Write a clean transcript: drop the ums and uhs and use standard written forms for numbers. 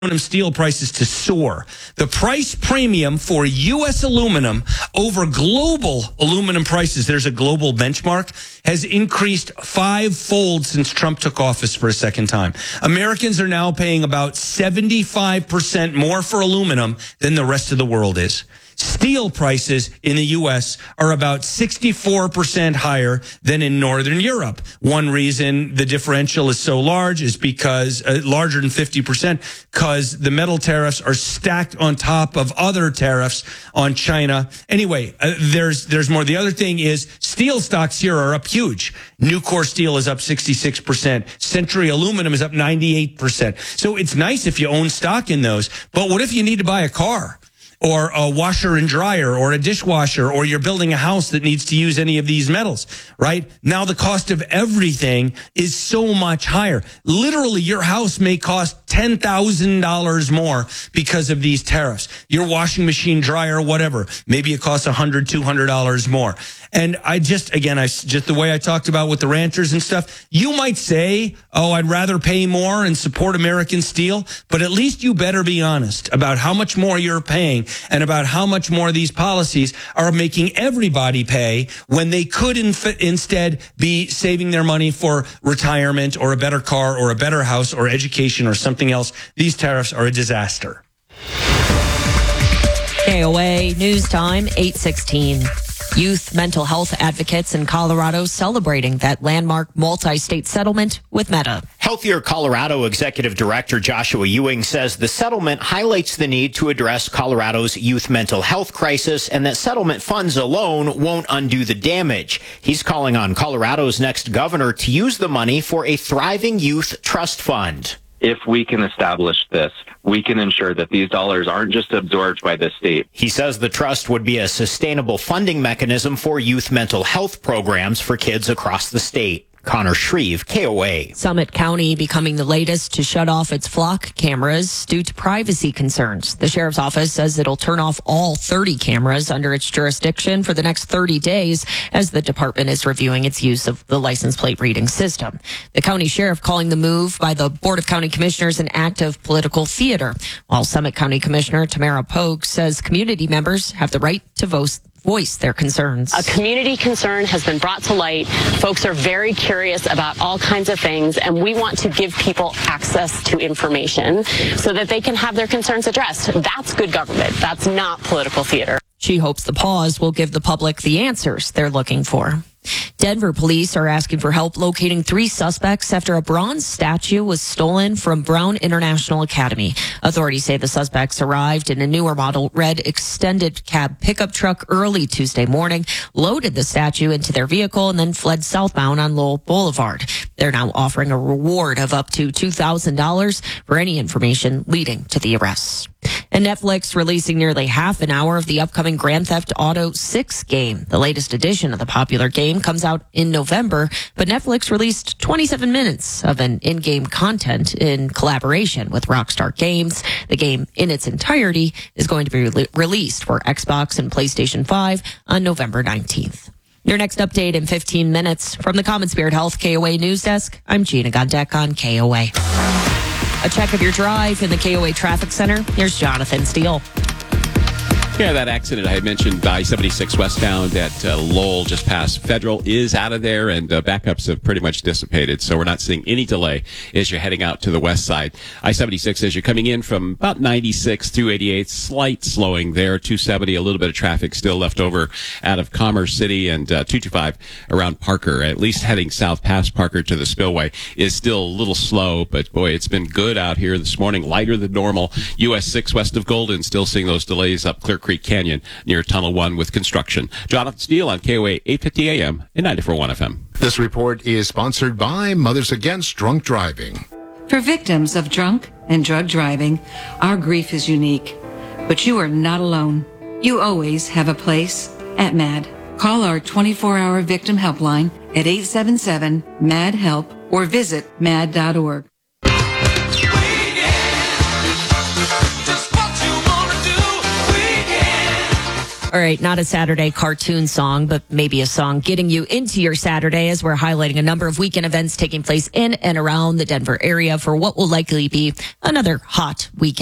steel prices to soar. The price premium for U.S. aluminum over global aluminum prices, there's a global benchmark, has increased fivefold since Trump took office for a second time. Americans are now paying about 75% more for aluminum than the rest of the world is. Steel prices in the U.S. are about 64% higher than in Northern Europe. One reason the differential is so large is because, larger than 50%, because the metal tariffs are stacked on top of other tariffs on China. Anyway, there's more. The other thing is steel stocks here are up huge. Nucor Steel is up 66%. Century Aluminum is up 98%. So it's nice if you own stock in those. But what if you need to buy a car? Or a washer and dryer, or a dishwasher, or you're building a house that needs to use any of these metals, right? Now the cost of everything is so much higher. Literally, your house may cost $10,000 more because of these tariffs. Your washing machine, dryer, whatever, maybe it costs $100, $200 more. And I just the way I talked about with the ranchers and stuff, you might say, oh, I'd rather pay more and support American steel, but at least you better be honest about how much more you're paying and about how much more these policies are making everybody pay when they could instead be saving their money for retirement or a better car or a better house or education or something else. These tariffs are a disaster. KOA News Time, 8:16. Youth mental health advocates in Colorado celebrating that landmark multi-state settlement with Meta. Healthier Colorado Executive Director Joshua Ewing says the settlement highlights the need to address Colorado's youth mental health crisis and that settlement funds alone won't undo the damage. He's calling on Colorado's next governor to use the money for a thriving youth trust fund. If we can establish this, we can ensure that these dollars aren't just absorbed by the state. He says the trust would be a sustainable funding mechanism for youth mental health programs for kids across the state. Connor Shreve, KOA. Summit County becoming the latest to shut off its flock cameras due to privacy concerns. The sheriff's office says it'll turn off all 30 cameras under its jurisdiction for the next 30 days as the department is reviewing its use of the license plate reading system. The county sheriff calling the move by the Board of County Commissioners an act of political theater, while Summit County Commissioner Tamara Pogue says community members have the right to voice their concerns. A community concern has been brought to light. Folks are very curious about all kinds of things, and we want to give people access to information so that they can have their concerns addressed. That's good government. That's not political theater. She hopes the pause will give the public the answers they're looking for. Denver police are asking for help locating 3 suspects after a bronze statue was stolen from Brown International Academy. Authorities say the suspects arrived in a newer model red extended cab pickup truck early Tuesday morning, loaded the statue into their vehicle, and then fled southbound on Lowell Boulevard. They're now offering a reward of up to $2,000 for any information leading to the arrests. And Netflix releasing nearly half an hour of the upcoming Grand Theft Auto 6 game. The latest edition of the popular game comes out in November, but Netflix released 27 minutes of an in-game content in collaboration with Rockstar Games. The game in its entirety is going to be released for Xbox and PlayStation 5 on November 19th. Your next update in 15 minutes. From the Common Spirit Health KOA News Desk, I'm Gina Gondek on KOA. A check of your drive in the KOA Traffic Center. Here's Jonathan Steele. Yeah, that accident I had mentioned, I-76 westbound at Lowell, just past Federal, is out of there, and backups have pretty much dissipated, so we're not seeing any delay as you're heading out to the west side. I-76, as you're coming in from about 96 through 88, slight slowing there. 270, a little bit of traffic still left over out of Commerce City, and 225 around Parker, at least heading south past Parker to the Spillway, is still a little slow, but boy, it's been good out here this morning, lighter than normal. US 6 west of Golden, still seeing those delays up Clear Creek Canyon near Tunnel 1 with construction. Jonathan Steele on KOA 850 AM and 94.1 FM. This report is sponsored by Mothers Against Drunk Driving. For victims of drunk and drug driving, our grief is unique. But you are not alone. You always have a place at MAD. Call our 24-hour victim helpline at 877-MAD-HELP or visit mad.org. All right, not a Saturday cartoon song, but maybe a song getting you into your Saturday as we're highlighting a number of weekend events taking place in and around the Denver area for what will likely be another hot weekend.